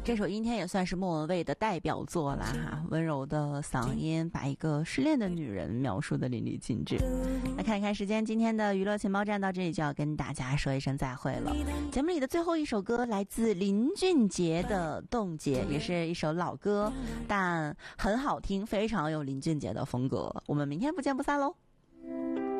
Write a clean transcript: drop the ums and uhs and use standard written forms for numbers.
这首《阴天》也算是莫文蔚的代表作啦哈，温柔的嗓音把一个失恋的女人描述的淋漓尽致。来看一看时间，今天的娱乐情报站到这里就要跟大家说一声再会了。节目里的最后一首歌来自林俊杰的《冻结》，也是一首老歌，但很好听，非常有林俊杰的风格。我们明天不见不散喽。